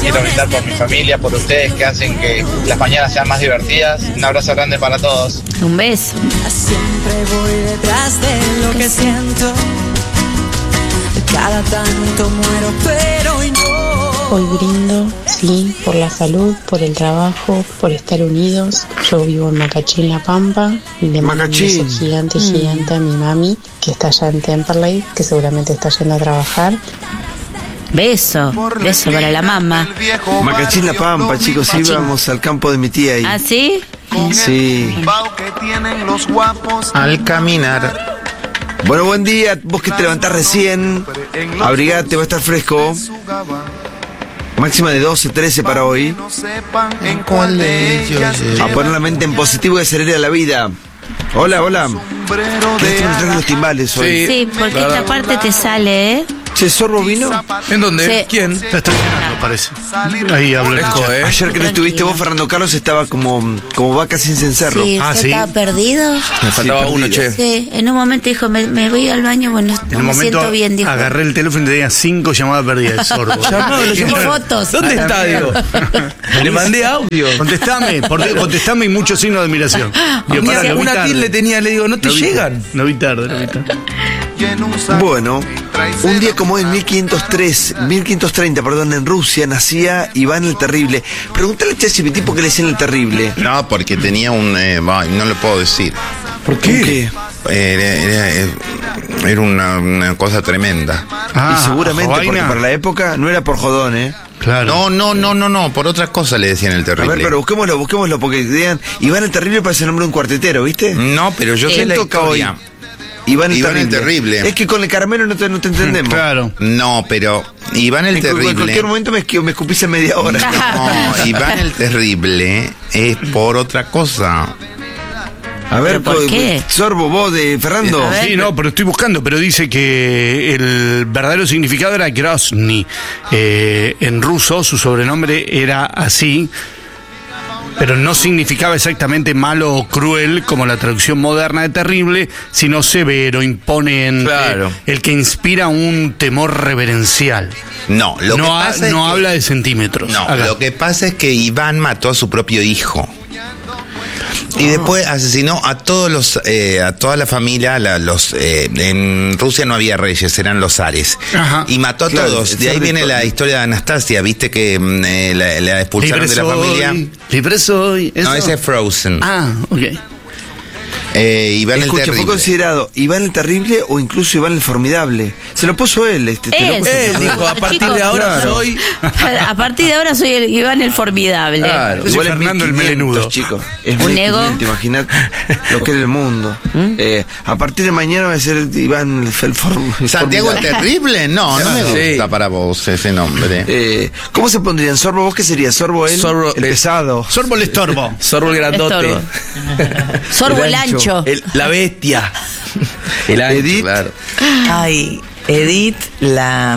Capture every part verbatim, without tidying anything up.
quiero brindar por mi familia, por ustedes que hacen que las mañanas sean más divertidas. Un abrazo grande para todos. Un beso. Siempre voy detrás de lo que siento. Cada tanto muero, pero hoy no. Hoy brindo, sí, por la salud, por el trabajo, por estar unidos. Yo vivo en Macachín, La Pampa, y le mando un beso gigante, gigante a mi mami, que está allá en Temperley, que seguramente está yendo a trabajar. Beso, beso para la mamá. Macachín, La Pampa, chicos, íbamos al campo de mi tía ahí. ¿Ah, sí? Sí. Al caminar. Bueno, buen día, vos que te levantás recién, abrigate, va a estar fresco. Máxima de doce, trece para hoy. ¿Cuál de ellos? A poner la mente en positivo y acelera la vida. Hola, hola. ¿Querés que nos traigan los timbales hoy? Sí, porque esta parte te sale, ¿eh? Che, ¿Sorbo vino? ¿En dónde? Sí. ¿Quién? Está estrenando, parece. Ahí hablo. Fresco, ¿eh? Ayer que no estuviste vos, Fernando Carlos, estaba como, como vaca sin cencerro. Sí, Ah, ¿usted ¿sí? estaba perdido? Me faltaba Sí, uno, perdida. che. Sí, en un momento dijo, me, me voy al baño, bueno, En no un me momento siento bien, dijo. agarré el teléfono y tenía cinco llamadas perdidas de Sorbo. Y fotos. ¿Dónde está, digo? Le mandé audio. Contestame, por- contestame y mucho signo de admiración. Digo, pará, lo vi Una tarde. kill le tenía, le digo, ¿no te Lo vi- llegan? No vi tarde, no vi tarde. Bueno, un día como hoy, en mil quinientos tres, mil quinientos treinta, perdón, en Rusia, nacía Iván el Terrible. Pregúntale a ChatGPT por qué le decían el Terrible. No, porque tenía un... Eh, bah, no lo puedo decir. ¿Por qué? Era, era, era una, una cosa tremenda. Ah, y seguramente, jovaina. porque para la época no era por jodón, ¿eh? Claro. No, no, no, no, no. Por otras cosas le decían el A terrible. ver, pero busquémoslo, busquémoslo, porque digan, Iván el Terrible parece el nombre de un cuartetero, ¿viste? No, pero yo Sí. sé la ¿Quién toca hoy? historia. Iván el Iván el Terrible. Terrible. Es que con el caramelo no te, no te entendemos. Claro. No, pero Iván el En, cu- en Terrible... cualquier momento me, esqui- me escupís en media hora. No, Iván el Terrible es por otra cosa. A ver, ¿Pero por co- qué? Sorbo, vos de Fernando. A ver. Sí, no, pero estoy buscando, pero dice que el verdadero significado era Grozny. Eh, en ruso su sobrenombre era así, pero no significaba exactamente malo o cruel como la traducción moderna de terrible, sino severo, imponente, Claro. el que inspira un temor reverencial. No, lo no que ha- pasa es no que- habla de centímetros. No, Acá. lo que pasa es que Iván mató a su propio hijo. Y después asesinó a todos los, eh, a toda la familia, la- los, eh, en Rusia no había reyes, eran los zares. Ajá. Y mató a Claro, todos. el De ahí zar de viene todo. la historia de Anastasia, viste que mm, eh, la, la expulsaron Libre de la familia. soy, libre soy. No, ¿eso? ese es Frozen. Ah, ok. Eh, Iván el Escucha, fue Terrible. considerado Iván el Terrible o incluso Iván el Formidable. Se lo puso él. Este, te lo Él. puso. Él dijo, a partir de ahora Claro. soy... A partir de ahora soy el Iván el Formidable. Claro. Soy Igual es Fernando el mil quinientos, melenudo. chicos. Es Un mil ego. quinientos, imaginad lo que es el mundo. Eh, a partir de mañana va a ser Iván el, el Form- el ¿Santiago el Formidable. Terrible? No, no me Sí. gusta para vos ese nombre. Eh, ¿Cómo se pondrían? ¿Sorbo vos qué sería? ¿Sorbo él? Sorbo, el eh, pesado. Sorbo el estorbo. Sorbo el grandote. Estorbo. Sorbo el ancho. El- la bestia. El ancho, Edith. claro. Ay, Edith, la.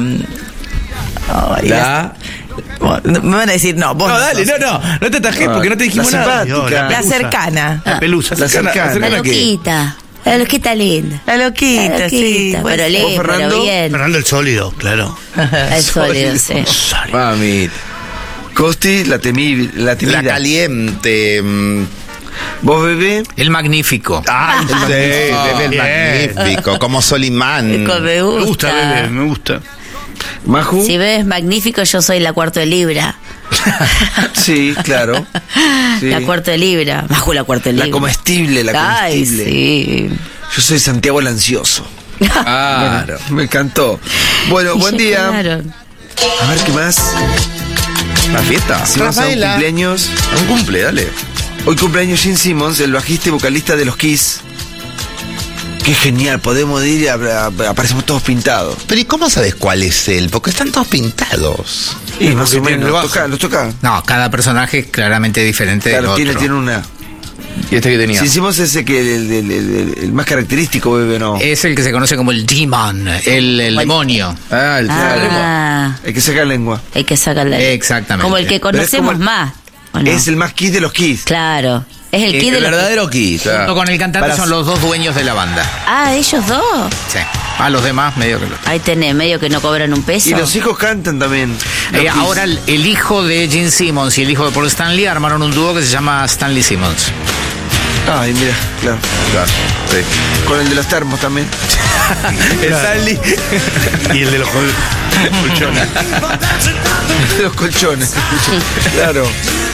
Ay, La... la- Me van a decir, no, vos. No, no dale, sos. no, no. No te atajé porque no te dijimos la nada. simpática. La cercana. La pelusa. La cercana. La ¿qué? loquita. La loquita linda. La loquita, La sí. loquita, Bueno, pero lejos, Fernando? pero bien. Fernando el sólido, claro. El sólido, sí. Mami. Costi, la temí, la temida. La caliente. mm, ¿Vos, bebé? El magnífico. Ah, sí, bebé el bien. magnífico, como Solimán. Me Me gusta, gusta. bebé, me gusta. ¿Maju? Si ves magnífico, yo soy la cuarto de libra. Sí, claro. Sí. La cuarto de libra. Bajo la cuarto de libra. La comestible, la Ay, comestible. sí. Yo soy Santiago el Ansioso. Claro. Me encantó. Bueno, Y buen ya día. quedaron. A ver qué más. La fiesta. Si vamos a un Rafaela. cumpleaños. Un cumple, dale. Hoy cumpleaños Gene Simmons, el bajista y vocalista de los Kiss. Qué genial, podemos ir y a- a- aparecemos todos pintados. Pero ¿y cómo sabes cuál es él? Porque están todos pintados. Y más porque o tiene menos. el bajo. Toca, ¿Los toca? No, cada personaje es claramente diferente Claro, del tiene, otro. tiene una. ¿Y este que tenía? Si hicimos ese que el, el- el- el- el más característico, bebé, no. Es el que se conoce como el demon, el, el demonio. Ah, el Ah, El que saca lengua. hay que sacarla. Exactamente. Como el que Pero es conocemos como el- más. ¿o no? Es el más Kiss de los Kiss. Claro. Es el El, Kiss de los verdadero Kiss. Junto claro. con el cantante Para- son los dos dueños de la banda. Ah, ellos dos. Sí. A los demás medio que lo... Ahí tenés, medio que no cobran un peso. Y los hijos cantan también. Eh, Los ahora el, el hijo de Gene Simmons y el hijo de Paul Stanley armaron un dúo que se llama Stanley Simmons. Kiss. Ay, mira, claro. Claro, sí. Con el de los termos también. El Stanley. Y el de los col- colchones. De los colchones. Claro.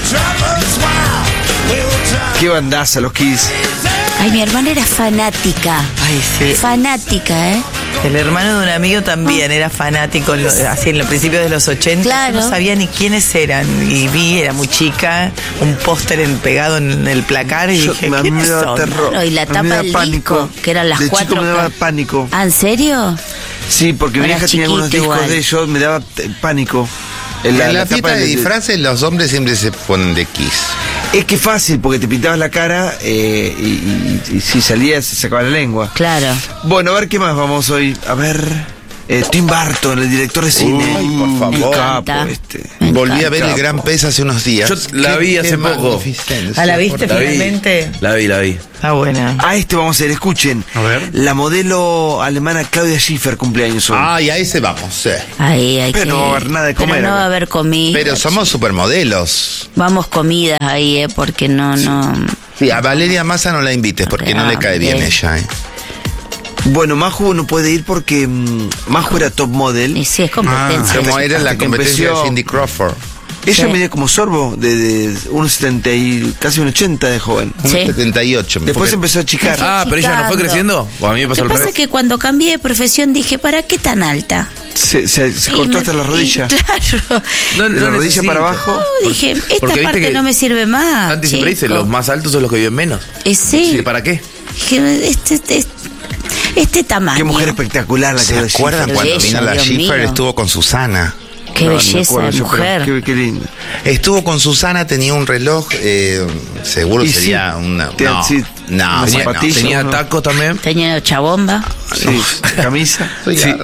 Qué bandaza los Kiss. Ay, mi hermana era fanática. Ay, sí. Fanática, ¿eh? El hermano de un amigo también era fanático, en lo- así en los principios de los ochenta. Claro. No sabía ni quiénes eran. Y vi, era muy chica, un póster en- pegado en el placar y Yo- dije, a mí me ¿quiénes daba son? terror. No, y la A mí me tapa daba del pánico. disco, que eran las De cuatro chico me daba ca- pánico. Ah, ¿en serio? Sí, porque mi Era hija tenía algunos chiquito discos igual. de ellos, me daba eh, pánico. En la, tapa fiesta de del- disfraces los hombres siempre se ponen de Kiss. Es que fácil, porque te pintabas la cara eh, y, y- y si salías se sacaba la lengua. Claro. Bueno, a ver qué más vamos hoy. A ver. eh, Tim Burton, el director de cine. Ay, por favor. Me Un encanta. capo este. Me Volví a encanta. ver el Gran Pez hace unos días. Yo la vi hace poco. ¿Ah, la viste La vi. finalmente? La vi, la vi. Está buena. A este vamos a ver, escuchen. A ver. La modelo alemana Claudia Schiffer cumpleaños hoy. Ay, a ese vamos, sí. Ahí hay Pero que... no va a haber nada de Pero comer no acá. va a haber comida. Pero somos supermodelos. Vamos comidas ahí, ¿eh? Porque no, no... Sí, a Valeria Massa no la invites porque no le cae bien Ah, ella, ¿eh? Bueno, Maju no puede ir porque mm, Maju era top model. Y sí, es competencia. Como era la Hasta que competencia empezó- de Cindy Crawford. Ella Sí. medía como Sorbo, de, de uno setenta y casi un ochenta de joven. Sí. setenta y ocho. Después porque- empezó a achicar. Ah, pero ella no fue Chicando. creciendo. O a mí me pasó Lo al que pasa revés. es que cuando cambié de profesión dije, ¿para qué tan alta? Se, se- se Y cortó me- hasta la y rodilla. Claro. No, De no la rodilla necesito. para abajo. No, dije, esta porque viste parte que no me sirve más. Antes siempre dice, chico. los más altos son los que viven menos. Eh, sí. Sí, ¿para qué? Dije, este, este, este tamaño. Qué mujer espectacular la ¿Se Claudia acuerdan Schiffer. cuando Bella, vino la Dios Schiffer? mío. Estuvo con Susana. Qué No, no me belleza acuerdo de yo, pero mujer. Qué, qué lindo. Estuvo con Susana, tenía un reloj, eh, seguro Y sería sí, una... te- No, sí, no, una bueno, zapatilla. Tenía uno. tacos también. Tenía chabomba. Sí, camisa. Sí.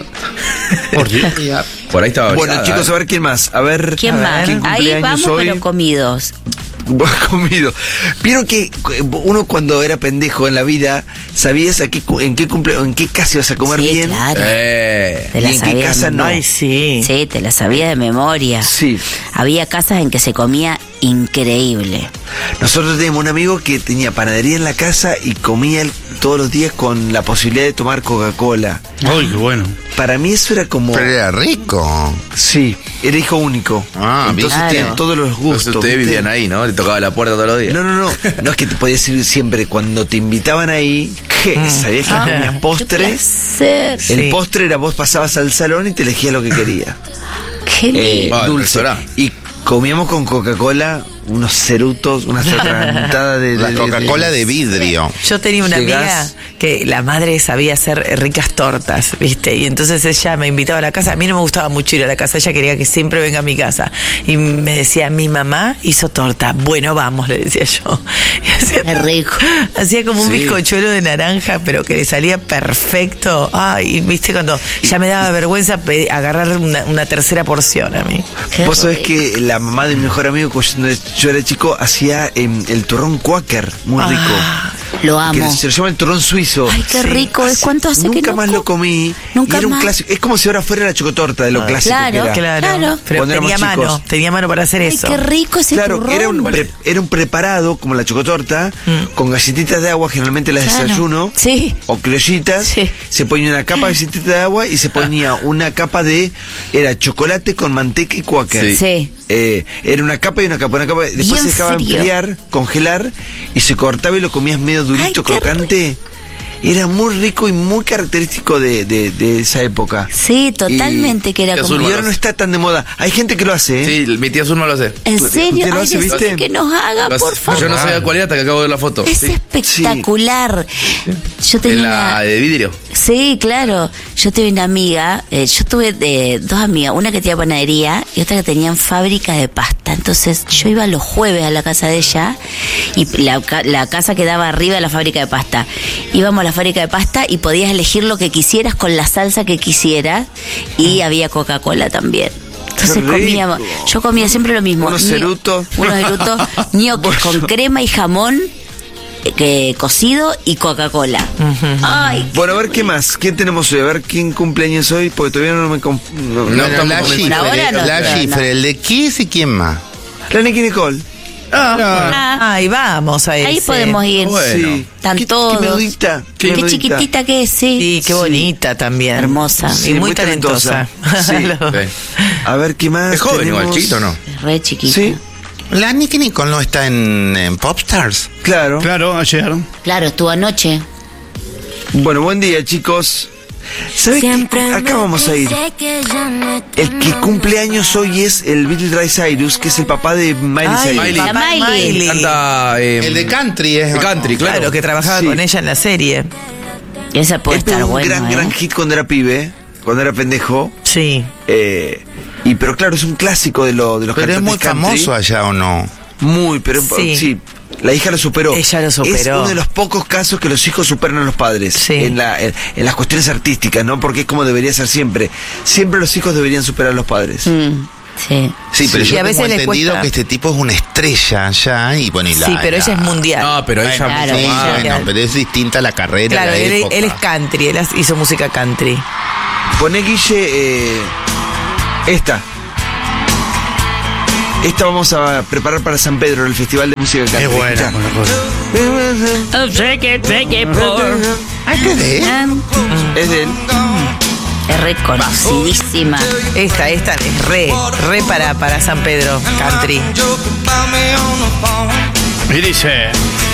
Por ahí estaba Bueno, abrigada, chicos, ¿eh? a ver quién más. A ver. ¿Quién a ver, más? ¿quién Ahí cumpleaños vamos, hoy? pero comidos. Buen comido. Vieron que uno cuando era pendejo en la vida sabías a qué, cu- en qué cumple, en qué casa ibas a comer Sí, bien. claro. Eh. Te la ¿Y en qué sabía de casa no? memoria. Ay, sí. Sí, te la sabía de memoria. Sí. Había casas en que se comía increíble. Nosotros teníamos un amigo que tenía panadería en la casa y comía él todos los días con la posibilidad de tomar Coca-Cola. Ay, qué bueno. Para mí eso era como... Pero era rico. Sí, era hijo único. Ah, Entonces claro. tenía todos los Entonces gustos. ustedes ¿viste? vivían ahí, ¿no? Le tocaba la puerta todos los días. No, no, no. No es que te podías ir siempre. Cuando te invitaban ahí, ¿qué? ¿Sabías que comías Qué postre? placer. El Sí. postre era vos pasabas al salón y te elegías lo que querías. Qué lindo. Eh, Ah, el dulce. restaurante. Y comíamos con Coca-Cola unos cerutos, unas atragantadas de, La de- Coca-Cola de vidrio. Yo tenía una amiga Llegás. que la madre sabía hacer ricas tortas, ¿viste? Y entonces ella me invitaba a la casa. A mí no me gustaba mucho ir a la casa, ella quería que siempre venga a mi casa. Y me decía, mi mamá hizo torta. Bueno, vamos, le decía yo. Y hacía, Qué rico. hacía como un Sí. bizcochuelo de naranja, pero que le salía perfecto. Ay, ¿viste? Cuando ya me daba vergüenza pe- agarrar una, una tercera porción a mí. Qué Vos sabés rico. que la mamá de mi mejor amigo, cuando yo era chico, hacía em, el turrón Quaker, muy rico. Ah, Lo Que amo. se lo llama el turrón suizo. Ay, qué rico. ¿Es cuánto hace Nunca que no más co- lo comí. Nunca y era un más. clásico. Es como si ahora fuera la chocotorta de lo clásico claro, que era. claro. Claro. Pero Cuando éramos tenía mano, chicos. tenía mano para hacer Ay, eso. qué rico ese Claro, turrón. era un, pre- era un preparado como la chocotorta, Mm. con galletitas de agua, generalmente las de Claro. desayuno, Sí. o criollitas. Sí. Se ponía una capa de galletitas de agua y se ponía una capa de, era chocolate con manteca y Quaker. Sí. Sí. Eh, era una capa y una capa, una capa. Después Bien se dejaba frío. enfriar, congelar y se cortaba y lo comías medio durito, Ay, qué crocante. Era muy rico y muy característico de, de- de esa época. Sí, totalmente, que era Qué como... azul. Y ahora no está tan de moda. Hay gente que lo hace, ¿eh? Sí, mi tía Zulma lo hace. ¿En ¿Usted serio? lo Ay, hace, decime viste? que nos haga, Lo hace- por favor. Yo no sabía cuál era hasta que acabo de ver la foto. Es Sí. espectacular. Yo tenía En una... la de vidrio. Sí, claro. Yo tuve una amiga, eh, yo tuve de, dos amigas, una que tenía panadería y otra que tenían fábrica de pasta. Entonces yo iba los jueves a la casa de ella y la, ca- la casa quedaba arriba de la fábrica de pasta. Íbamos a la fábrica de pasta y podías elegir lo que quisieras con la salsa que quisieras y había Coca-Cola también. Entonces Qué rico. comíamos, yo comía siempre lo mismo. Unos ño- cerutos. Unos cerutos, ñoquis con crema y jamón que cocido y Coca-Cola. Ay, Bueno, a ver qué más. ¿Quién tenemos hoy? A ver quién cumpleaños hoy, porque todavía no me. comp- No, No, no no, estamos la convencidos. Ahora Schiffer, no, la no, Schiffer, no. el de Kiss y quién más. La Nicky Nicole. ah, Ay, vamos a ahí ese. podemos ir. Bueno. Sí. Están ¿Qué, todos. Qué melodita. Qué, melodita. chiquitita que es, sí. Sí, qué bonita también. Hermosa. Sí, y muy, muy talentosa. talentosa. Sí. Sí. A ver qué más. Es joven igual, tenemos? chiquito, ¿no? Es re chiquita. Sí, La Nicky Nicole no está en, en Popstars. claro. Claro, ayer. Claro, estuvo anoche. Bueno, buen día, chicos. ¿Sabes qué? Acá vamos a ir. El que cumple años hoy es el Billy Ray Cyrus, que es el papá de Miley Ay, Cyrus. Miley. La papá Miley. Miley. Canta. eh, El de Country es. de country, claro. Claro, que trabajaba Sí. con ella en la serie. Esa puede Él pegó estar un buena. gran, ¿eh? gran hit cuando era pibe, cuando era pendejo. Sí. Eh, y pero claro, es un clásico de, lo, de los Pero es muy cantantes country. famoso allá, ¿o no? Muy, pero Sí. sí. La hija lo superó. Ella lo Es superó. uno de los pocos casos que los hijos superan a los padres Sí. en, la, en, en las cuestiones artísticas, ¿no? Porque es como debería ser siempre. Siempre los hijos deberían superar a los padres. Mm, sí. Sí, pero Sí. yo Y a veces tengo les entendido cuesta. que este tipo es una estrella allá y bueno, y la, Sí, pero la- ella es mundial. No, pero ella Claro, Sí, mucho más. ella- bueno, pero es distinta la carrera. Claro, la él, época. él es country, él hizo música country. Poné, Guille, eh, esta. Esta vamos a preparar para San Pedro, el Festival de Música Country. Es buena Escuchá. con la cosa. Ay, ¿qué de? Es de él. Es reconocidísima. Esta, esta es re, re para, para San Pedro, country. Y dice.